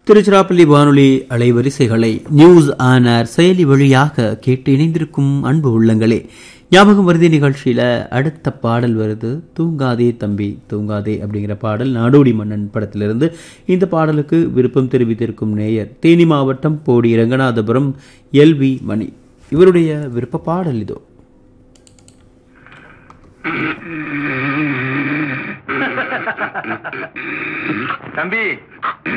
திருச்சிராப்பள்ளி வானொலி அலைவரிசைகளை news on air செயலி வழியாக கேட்டு இணைந்திருக்கும் அன்பு உள்ளங்களே, ஞாபகம் வருதி நிகழ்ச்சியில அடுத்த பாடல் வருது. தூங்காதே தம்பி தூங்காதே அப்படிங்கிற பாடல் நாடோடி மன்னன் படத்திலிருந்து. இந்த பாடலுக்கு விருப்பம் தெரிவித்திருக்கும் நேயர் தேனி மாவட்டம் போடி ரங்கநாதபுரம் LV மணி. இவருடைய விருப்ப பாடல் இதோ. தம்பி